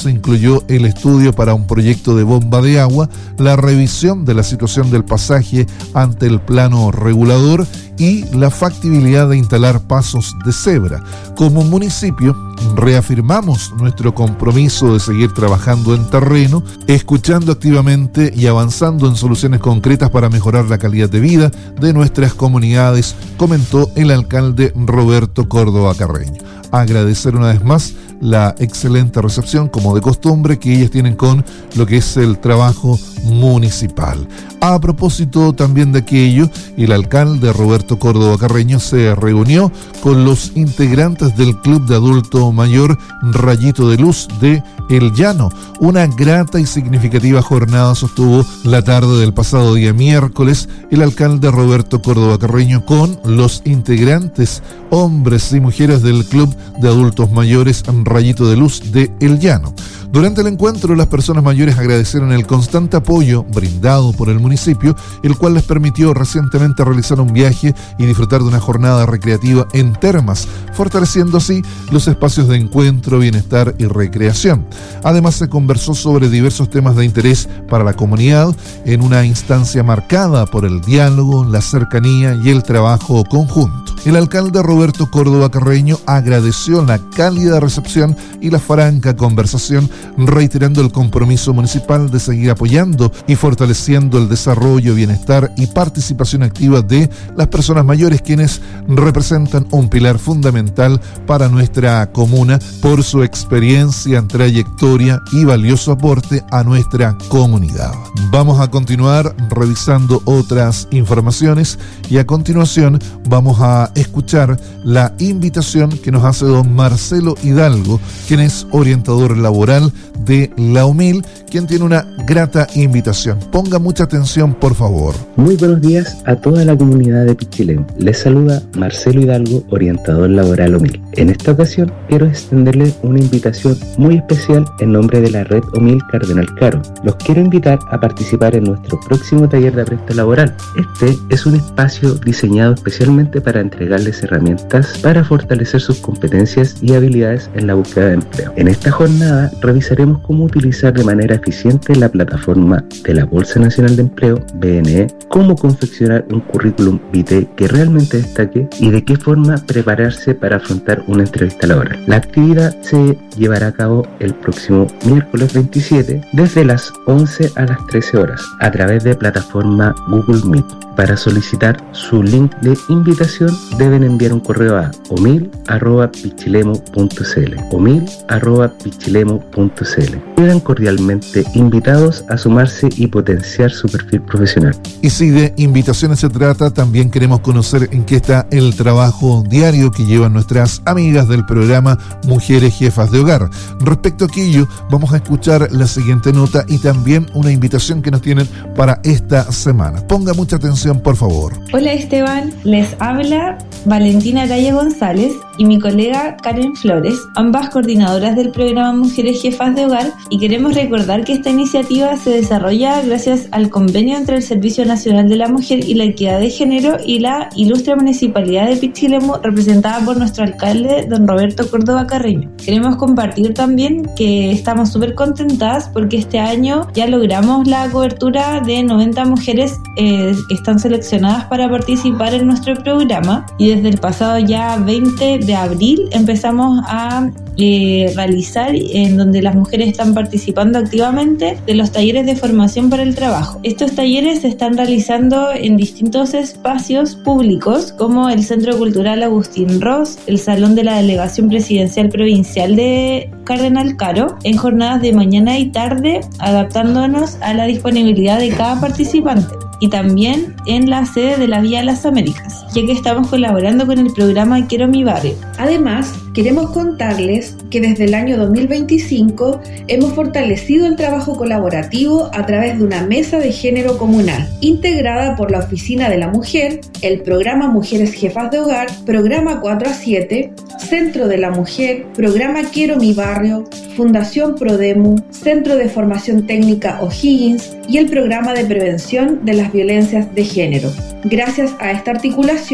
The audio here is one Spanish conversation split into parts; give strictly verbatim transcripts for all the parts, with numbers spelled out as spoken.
se incluyó el estudio para un proyecto de bomba de agua, la revisión de la situación del pasaje ante el plano regulador y la factibilidad de instalar pasos de cebra. Como municipio, reafirmamos nuestro compromiso de seguir trabajando en terreno, escuchando activamente y avanzando en soluciones concretas para mejorar la calidad de vida de nuestras comunidades, comentó el alcalde Roberto Córdoba Carreño. Agradecer una vez más la excelente recepción, como de costumbre, que ellas tienen con lo que es el trabajo municipal. A propósito también de aquello, el alcalde Roberto Córdoba Carreño se reunió con los integrantes del Club de Adulto Mayor Rayito de Luz de El Llano. Una grata y significativa jornada sostuvo la tarde del pasado día miércoles el alcalde Roberto Córdoba Carreño con los integrantes, hombres y mujeres del Club de Adultos Mayores Rayito de Luz de El Llano. Durante el encuentro, las personas mayores agradecieron el constante apoyo brindado por el municipio, el cual les permitió recientemente realizar un viaje y disfrutar de una jornada recreativa en termas, fortaleciendo así los espacios de encuentro, bienestar y recreación. Además, se conversó sobre diversos temas de interés para la comunidad en una instancia marcada por el diálogo, la cercanía y el trabajo conjunto. El alcalde Roberto Córdoba Carreño agradeció la cálida recepción y la franca conversación, reiterando el compromiso municipal de seguir apoyando y fortaleciendo el desarrollo, bienestar y participación activa de las personas mayores, quienes representan un pilar fundamental para nuestra comuna por su experiencia, trayectoria y valioso aporte a nuestra comunidad. Vamos a continuar revisando otras informaciones y a continuación vamos a escuchar la invitación que nos hace don Marcelo Hidalgo, quien es orientador laboral de la U M I L, quien tiene una grata invitación. Ponga mucha atención, por favor. Muy buenos días a toda la comunidad de Pichilemu. Les saluda Marcelo Hidalgo, orientador laboral U M I L. En esta ocasión quiero extenderles una invitación muy especial en nombre de la red U M I L Cardenal Caro. Los quiero invitar a participar en nuestro próximo taller de apresto laboral. Este es un espacio diseñado especialmente para entregarles herramientas para fortalecer sus competencias y habilidades en la búsqueda de empleo. En esta jornada revisaremos cómo utilizar de manera eficiente la plataforma de la Bolsa Nacional de Empleo, B N E, cómo confeccionar un currículum vitae que realmente destaque y de qué forma prepararse para afrontar una entrevista laboral. La actividad se llevará a cabo el próximo miércoles veintisiete desde las once a las trece horas a través de plataforma Google Meet. Para solicitar su link de invitación deben enviar un correo a omil arroba pichilemu punto cl omil arroba pichilemu punto cl. Quedan cordialmente invitados a sumarse y potenciar su perfil profesional. Y si de invitaciones se trata, también queremos conocer en qué está el trabajo diario que llevan nuestras amigas del programa Mujeres Jefas de Hogar. Respecto a aquello, vamos a escuchar la siguiente nota y también una invitación que nos tienen para esta semana. Ponga mucha atención, por favor. Hola Esteban, les habla Valentina Araya González y mi colega Karen Flores, ambas coordinadoras del programa Mujeres Jefas de Hogar, y queremos recordar que esta iniciativa se desarrolla gracias al convenio entre el Servicio Nacional de la Mujer y la Equidad de Género y la ilustre Municipalidad de Pichilemu, representada por nuestro alcalde, don Roberto Córdoba Carreño. Queremos compartir también que estamos súper contentas porque este año ya logramos la cobertura de noventa mujeres eh, que están seleccionadas para participar en nuestro programa, y desde el pasado ya veinte de abril empezamos a eh, realizar, en donde las mujeres están participando activamente, de los talleres de formación para el trabajo. Estos talleres se están realizando en distintos espacios públicos como el Centro Cultural Agustín Ross, el Salón de la Delegación Presidencial Provincial de Cardenal Caro, en jornadas de mañana y tarde, adaptándonos a la disponibilidad de cada participante, y también en la sede de la Vía de las Américas, ya que estamos colaborando con el programa Quiero mi barrio. Además, queremos contarles que desde el año dos mil veinticinco hemos fortalecido el trabajo colaborativo a través de una mesa de género comunal, integrada por la Oficina de la Mujer, el programa Mujeres Jefas de Hogar, programa cuatro a siete, Centro de la Mujer, programa Quiero mi barrio, Fundación Prodemu, Centro de Formación Técnica O'Higgins y el programa de prevención de las violencias de género. Gracias a esta articulación,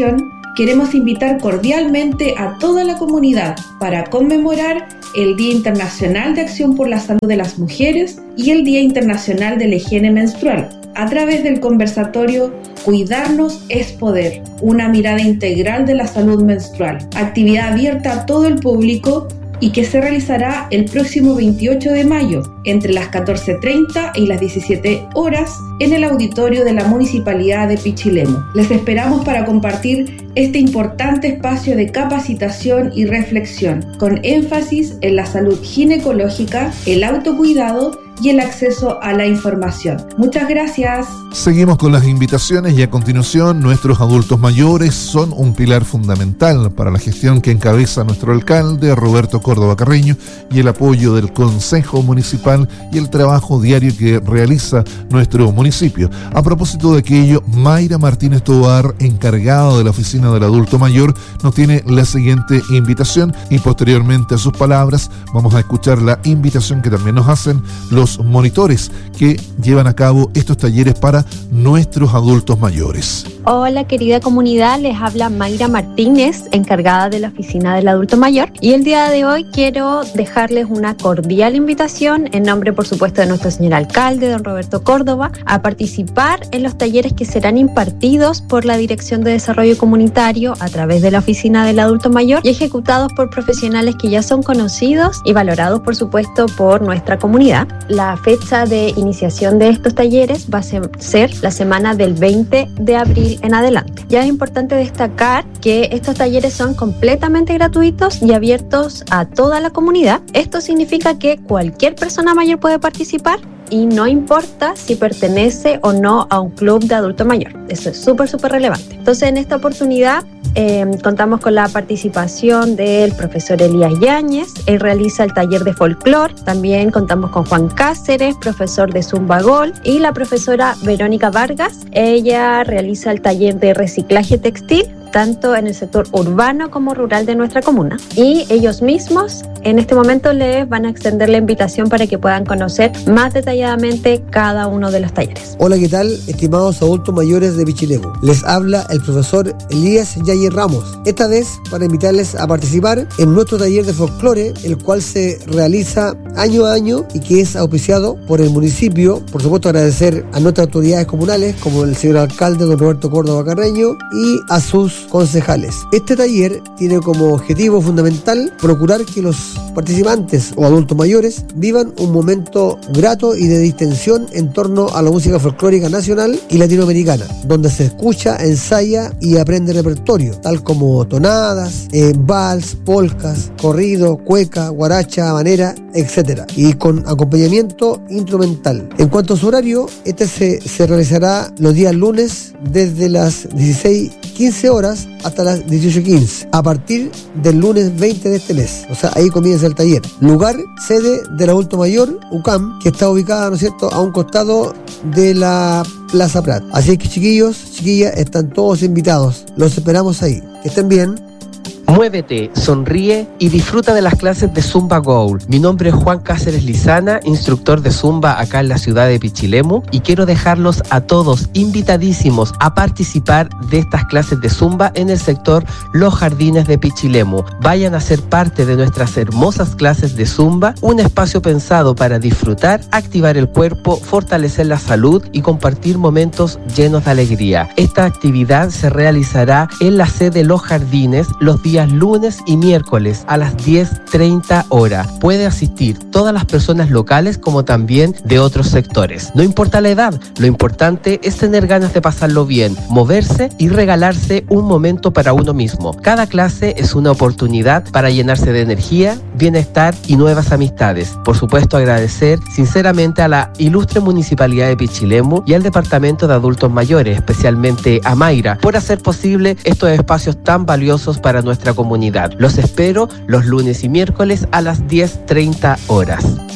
queremos invitar cordialmente a toda la comunidad para conmemorar el Día Internacional de Acción por la Salud de las Mujeres y el Día Internacional de la Higiene Menstrual, a través del conversatorio Cuidarnos es Poder, una mirada integral de la salud menstrual, actividad abierta a todo el público y que se realizará el próximo veintiocho de mayo, entre las catorce treinta y las diecisiete horas, en el auditorio de la Municipalidad de Pichilemu. Les esperamos para compartir este importante espacio de capacitación y reflexión, con énfasis en la salud ginecológica, el autocuidado y el acceso a la información. Muchas gracias. Seguimos con las invitaciones y a continuación nuestros adultos mayores son un pilar fundamental para la gestión que encabeza nuestro alcalde Roberto Córdoba Carreño y el apoyo del Consejo Municipal y el trabajo diario que realiza nuestro municipio. A propósito de aquello, Mayra Martínez Tobar, encargada de la Oficina del Adulto Mayor, nos tiene la siguiente invitación y posteriormente a sus palabras vamos a escuchar la invitación que también nos hacen los monitores que llevan a cabo estos talleres para nuestros adultos mayores. Hola querida comunidad, les habla Mayra Martínez, encargada de la Oficina del Adulto Mayor, y el día de hoy quiero dejarles una cordial invitación en nombre por supuesto de nuestro señor alcalde, don Roberto Córdoba, a participar en los talleres que serán impartidos por la Dirección de Desarrollo Comunitario a través de la Oficina del Adulto Mayor y ejecutados por profesionales que ya son conocidos y valorados por supuesto por nuestra comunidad. La fecha de iniciación de estos talleres va a ser la semana del veinte de abril en adelante. Ya es importante destacar que estos talleres son completamente gratuitos y abiertos a toda la comunidad. Esto significa que cualquier persona mayor puede participar y no importa si pertenece o no a un club de adulto mayor. Eso es súper, súper relevante. Entonces, en esta oportunidad eh, contamos con la participación del profesor Elías Yáñez. Él realiza el taller de folclore. También contamos con Juan Cáceres, profesor de Zumba Gol, y la profesora Verónica Vargas. Ella realiza el taller de reciclaje textil, tanto en el sector urbano como rural de nuestra comuna. Y ellos mismos en este momento les van a extender la invitación para que puedan conocer más detalladamente cada uno de los talleres. Hola, ¿qué tal? Estimados adultos mayores de Pichilemu. Les habla el profesor Elías Yáñez Ramos. Esta vez para invitarles a participar en nuestro taller de folclore, el cual se realiza año a año y que es auspiciado por el municipio. Por supuesto, agradecer a nuestras autoridades comunales, como el señor alcalde, don Roberto Córdoba Carreño, y a sus concejales. Este taller tiene como objetivo fundamental procurar que los participantes o adultos mayores vivan un momento grato y de distensión en torno a la música folclórica nacional y latinoamericana, donde se escucha, ensaya y aprende repertorio, tal como tonadas, eh, vals, polcas, corrido, cueca, guaracha, habanera, etcétera, y con acompañamiento instrumental. En cuanto a su horario, este se, se realizará los días lunes desde las dieciséis quince horas hasta las dieciocho quince, a partir del lunes veinte de este mes. O sea, ahí comienza el taller. Lugar, sede del adulto mayor, U C A M, que está ubicada, ¿no es cierto?, a un costado de la Plaza Prat. Así que, chiquillos, chiquillas, están todos invitados. Los esperamos ahí. Que estén bien. Muévete, sonríe y disfruta de las clases de Zumba Gold. Mi nombre es Juan Cáceres Lizana, instructor de Zumba acá en la ciudad de Pichilemu, y quiero dejarlos a todos invitadísimos a participar de estas clases de Zumba en el sector Los Jardines de Pichilemu. Vayan a ser parte de nuestras hermosas clases de Zumba, un espacio pensado para disfrutar, activar el cuerpo, fortalecer la salud y compartir momentos llenos de alegría. Esta actividad se realizará en la sede Los Jardines los días lunes y miércoles a las diez treinta horas. Puede asistir todas las personas locales como también de otros sectores. No importa la edad, lo importante es tener ganas de pasarlo bien, moverse y regalarse un momento para uno mismo. Cada clase es una oportunidad para llenarse de energía, bienestar y nuevas amistades. Por supuesto, agradecer sinceramente a la ilustre Municipalidad de Pichilemu y al Departamento de Adultos Mayores, especialmente a Mayra, por hacer posible estos espacios tan valiosos para nuestra comunidad. Los espero los lunes y miércoles a las diez treinta horas.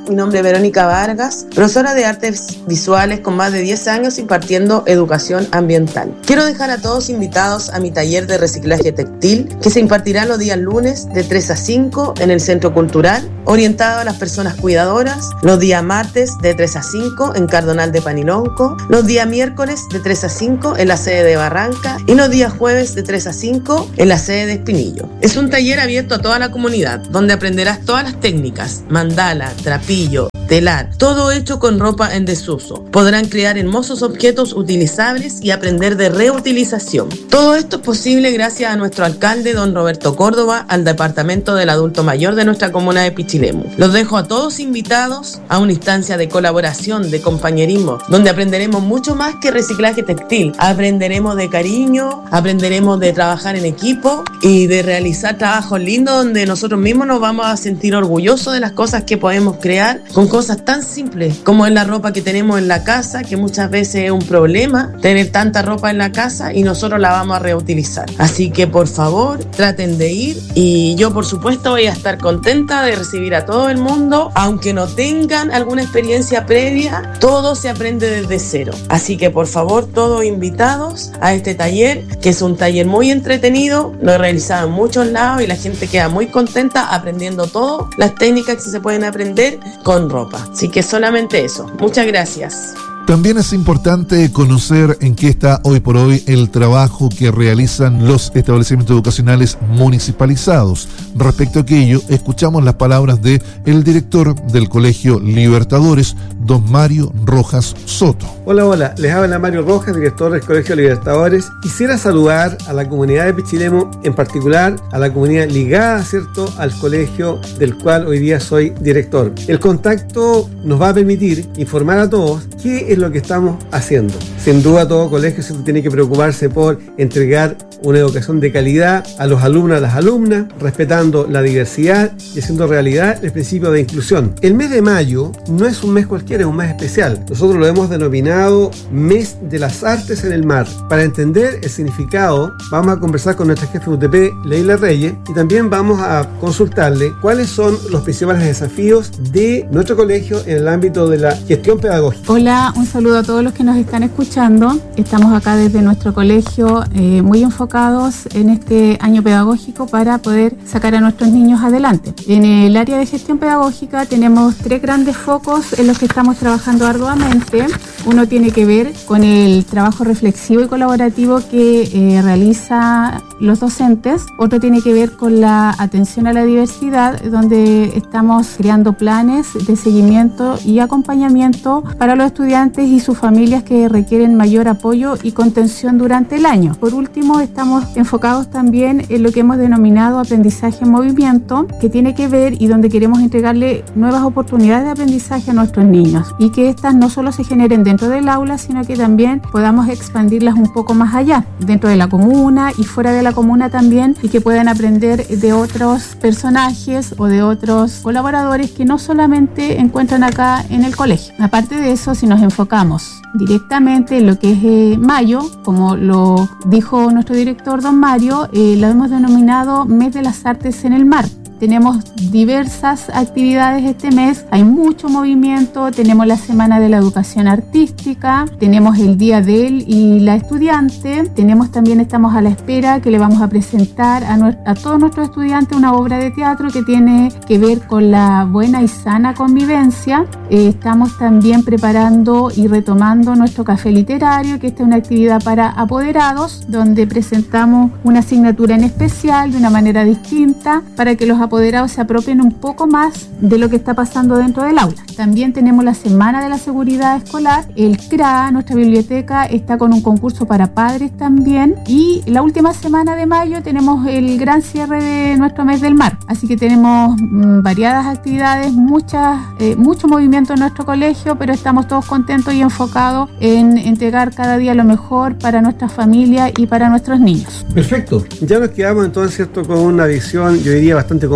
mi nombre es Verónica Vargas, profesora de artes visuales con más de diez años impartiendo educación ambiental. Quiero dejar a todos invitados a mi taller de reciclaje textil que se impartirá los días lunes de tres a cinco en el Centro Cultural, orientado a las personas cuidadoras, los días martes de tres a cinco en Cardonal de Panilonco, los días miércoles de tres a cinco en la sede de Barranca y los días jueves de tres a cinco en la sede de Espinillo. Es un taller abierto a toda la comunidad, donde aprenderás todas las técnicas, mandala, trapillo, telar, todo hecho con ropa en desuso. Podrán crear hermosos objetos utilizables y aprender de reutilización. Todo esto es posible gracias a nuestro alcalde, don Roberto Córdoba, al Departamento del Adulto Mayor de nuestra comuna de Pichilemu. Los dejo a todos invitados a una instancia de colaboración, de compañerismo, donde aprenderemos mucho más que reciclaje textil. Aprenderemos de cariño, aprenderemos de trabajar en equipo y de realizar trabajos lindos donde nosotros mismos nos vamos a sentir orgullosos de las cosas que podemos crear con cosas cosas tan simples como es la ropa que tenemos en la casa, que muchas veces es un problema tener tanta ropa en la casa y nosotros la vamos a reutilizar. Así que por favor traten de ir y yo por supuesto voy a estar contenta de recibir a todo el mundo, aunque no tengan alguna experiencia previa, todo se aprende desde cero. Así que por favor todos invitados a este taller, que es un taller muy entretenido, lo he realizado en muchos lados y la gente queda muy contenta aprendiendo todas las técnicas que se pueden aprender con ropa. Así que solamente eso. Muchas gracias. También es importante conocer en qué está hoy por hoy el trabajo que realizan los establecimientos educacionales municipalizados. Respecto a aquello, escuchamos las palabras de el director del Colegio Libertadores, don Mario Rojas Soto. Hola, hola, les habla Mario Rojas, director del Colegio Libertadores. Quisiera saludar a la comunidad de Pichilemu, en particular a la comunidad ligada, ¿cierto?, al colegio del cual hoy día soy director. El contacto nos va a permitir informar a todos qué es lo que estamos haciendo. Sin duda todo colegio se tiene que preocuparse por entregar una educación de calidad a los alumnos, a las alumnas, respetando la diversidad y haciendo realidad el principio de inclusión. El mes de mayo no es un mes cualquiera, es un mes especial. Nosotros lo hemos denominado Mes de las Artes en el Mar. Para entender el significado, vamos a conversar con nuestra jefe de U T P, Leila Reyes, y también vamos a consultarle cuáles son los principales desafíos de nuestro colegio en el ámbito de la gestión pedagógica. Hola, un saludo a todos los que nos están escuchando. Estamos acá desde nuestro colegio eh, muy enfocados en este año pedagógico para poder sacar a nuestros niños adelante. En el área de gestión pedagógica tenemos tres grandes focos en los que estamos trabajando arduamente. Uno tiene que ver con el trabajo reflexivo y colaborativo que eh, realiza los docentes. Otro tiene que ver con la atención a la diversidad, donde estamos creando planes de seguimiento y acompañamiento para los estudiantes y sus familias que requieren mayor apoyo y contención durante el año. Por último, estamos enfocados también en lo que hemos denominado aprendizaje en movimiento, que tiene que ver y donde queremos entregarle nuevas oportunidades de aprendizaje a nuestros niños y que estas no solo se generen dentro del aula, sino que también podamos expandirlas un poco más allá, dentro de la comuna y fuera de la comuna también, y que puedan aprender de otros personajes o de otros colaboradores que no solamente encuentran acá en el colegio. Aparte de eso, si nos enfocamos directamente en lo que es eh, mayo, como lo dijo nuestro director don Mario, eh, lo hemos denominado Mes de las Artes en el Mar. Tenemos diversas actividades este mes, hay mucho movimiento, tenemos la Semana de la Educación Artística, tenemos el Día del y la Estudiante, tenemos también, estamos a la espera que le vamos a presentar a, nuestro, a todos nuestros estudiantes una obra de teatro que tiene que ver con la buena y sana convivencia. Eh, estamos también preparando y retomando nuestro café literario, que esta es una actividad para apoderados, donde presentamos una asignatura en especial de una manera distinta para que los apoderados se apropien un poco más de lo que está pasando dentro del aula. También tenemos la Semana de la Seguridad Escolar, el C R A, nuestra biblioteca está con un concurso para padres también, y la última semana de mayo tenemos el gran cierre de nuestro mes del mar, así que tenemos mmm, variadas actividades, muchas, eh, mucho movimiento en nuestro colegio, pero estamos todos contentos y enfocados en entregar cada día lo mejor para nuestra familia y para nuestros niños. Perfecto, ya nos quedamos entonces, ¿cierto?, con una visión, yo diría, bastante completa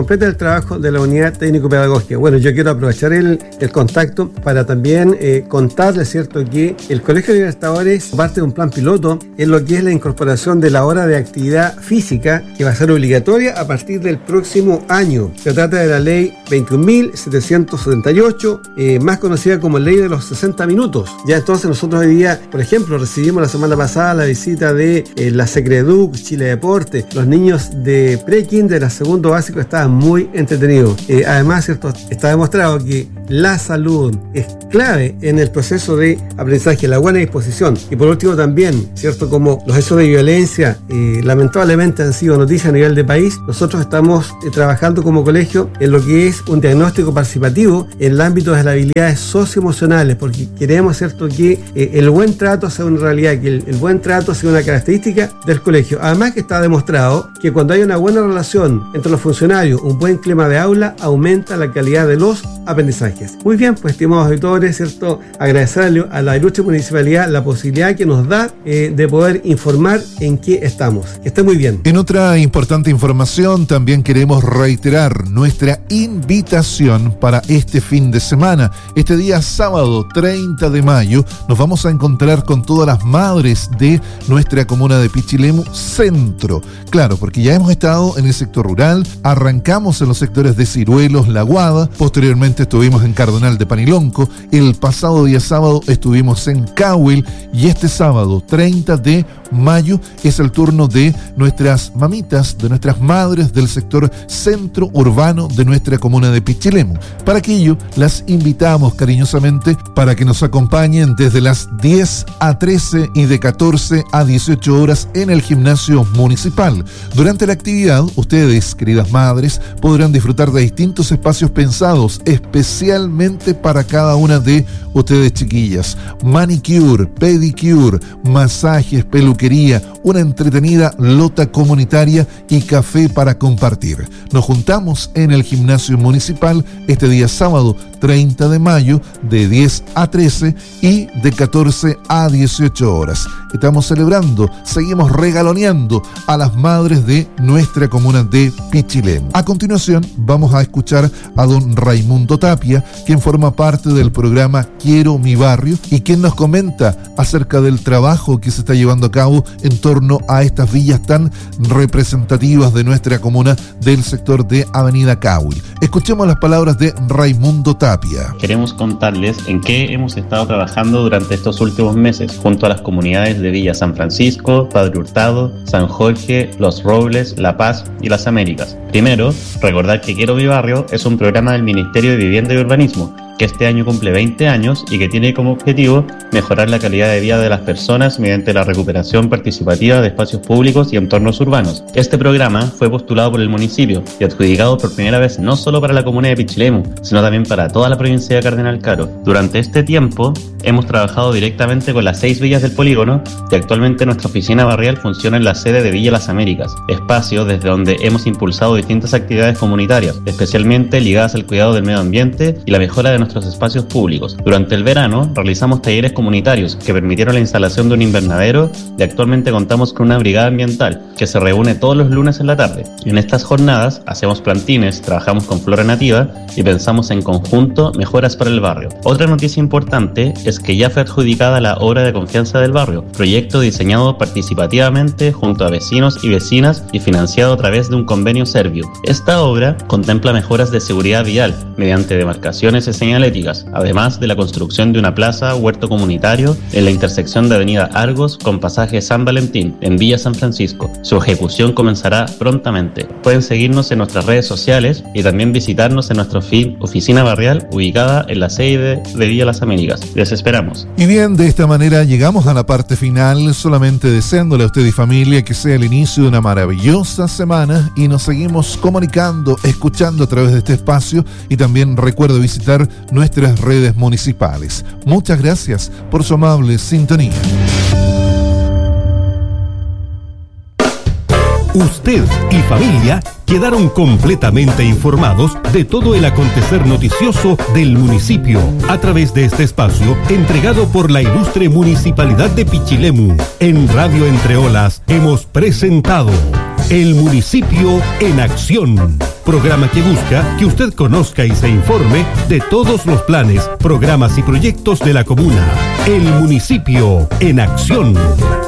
completa el trabajo de la unidad técnico-pedagógica. Bueno, yo quiero aprovechar el, el contacto para también eh, contarles, ¿cierto?, que el Colegio de Libertadores parte de un plan piloto en lo que es la incorporación de la hora de actividad física, que va a ser obligatoria a partir del próximo año. Se trata de la ley veintiún mil setecientos setenta y ocho, eh, más conocida como ley de los sesenta minutos. Ya entonces nosotros hoy día, por ejemplo, recibimos la semana pasada la visita de eh, la Secreduc, Chile Deporte. Los niños de pre-kinder, de segundo básico, estaban muy entretenidos. Eh, además, ¿cierto?, está demostrado que la salud es clave en el proceso de aprendizaje, la buena disposición. Y por último también, ¿cierto?, como los hechos de violencia eh, lamentablemente han sido noticia a nivel de país, nosotros estamos eh, trabajando como colegio en lo que es un diagnóstico participativo en el ámbito de las habilidades socioemocionales, porque queremos, ¿cierto?, que eh, el buen trato sea una realidad, que el, el buen trato sea una característica del colegio. Además que está demostrado que cuando hay una buena relación entre los funcionarios, un buen clima de aula, aumenta la calidad de los aprendizajes. Muy bien, pues estimados auditores, ¿cierto?, agradecerle a la ilustre municipalidad la posibilidad que nos da eh, de poder informar en qué estamos. Que esté muy bien. En otra importante información, también queremos reiterar nuestra invitación para este fin de semana. Este día sábado treinta de mayo nos vamos a encontrar con todas las madres de nuestra comuna de Pichilemu Centro. Claro, porque ya hemos estado en el sector rural, arrancamos en los sectores de Ciruelos, La Guada, posteriormente estuvimos en Cardenal de Panilonco, el pasado día sábado estuvimos en Cahuil y este sábado treinta de mayo es el turno de nuestras mamitas, de nuestras madres del sector centro urbano de nuestra comuna de Pichilemu. Para aquello, las invitamos cariñosamente para que nos acompañen desde las diez a trece y de catorce a dieciocho horas en el gimnasio municipal. Durante la actividad, ustedes, queridas madres, podrán disfrutar de distintos espacios pensados especialmente para cada una de ustedes, chiquillas. Manicure, pedicure, masajes, peluquería, una entretenida lota comunitaria y café para compartir. Nos juntamos en el gimnasio municipal este día sábado treinta de mayo de diez a trece y de catorce a dieciocho horas. Estamos celebrando, seguimos regaloneando a las madres de nuestra comuna de Pichilemu. A continuación vamos a escuchar a don Raimundo Tapia, quien forma parte del programa Quiero mi barrio y quien nos comenta acerca del trabajo que se está llevando a cabo en torno a estas villas tan representativas de nuestra comuna del sector de Avenida Cahuil. Escuchemos las palabras de Raimundo Tapia. Queremos contarles en qué hemos estado trabajando durante estos últimos meses junto a las comunidades de Villa San Francisco, Padre Hurtado, San Jorge, Los Robles, La Paz y Las Américas. Primero, recordar que Quiero mi barrio es un programa del Ministerio de Vivienda y Urbanismo que este año cumple veinte años y que tiene como objetivo mejorar la calidad de vida de las personas mediante la recuperación participativa de espacios públicos y entornos urbanos. Este programa fue postulado por el municipio y adjudicado por primera vez no solo para la comuna de Pichilemu, sino también para toda la provincia de Cardenal Caro. Durante este tiempo hemos trabajado directamente con las seis villas del polígono y actualmente nuestra oficina barrial funciona en la sede de Villa Las Américas, espacio desde donde hemos impulsado distintas actividades comunitarias, especialmente ligadas al cuidado del medio ambiente y la mejora de nuestros espacios públicos. Durante el verano realizamos talleres comunitarios que permitieron la instalación de un invernadero y actualmente contamos con una brigada ambiental que se reúne todos los lunes en la tarde. En estas jornadas hacemos plantines, trabajamos con flora nativa y pensamos en conjunto mejoras para el barrio. Otra noticia importante es que ya fue adjudicada la obra de confianza del barrio, proyecto diseñado participativamente junto a vecinos y vecinas y financiado a través de un convenio Serviu. Esta obra contempla mejoras de seguridad vial mediante demarcaciones y señaléticas, además de la construcción de una plaza huerto comunitario en la intersección de Avenida Argos con pasaje San Valentín en Villa San Francisco. Su ejecución comenzará prontamente. Pueden seguirnos en nuestras redes sociales y también visitarnos en nuestra oficina barrial ubicada en la sede de Villa Las Américas. Les esperamos. Y bien, de esta manera llegamos a la parte final, solamente deseándole a usted y familia que sea el inicio de una maravillosa semana y nos seguimos comunicando, escuchando a través de este espacio y también recuerde visitar nuestras redes municipales. Muchas gracias por su amable sintonía. Usted y familia quedaron completamente informados de todo el acontecer noticioso del municipio a través de este espacio entregado por la ilustre Municipalidad de Pichilemu. En Radio Entre Olas hemos presentado El Municipio en Acción. Programa que busca que usted conozca y se informe de todos los planes, programas y proyectos de la comuna. El Municipio en Acción.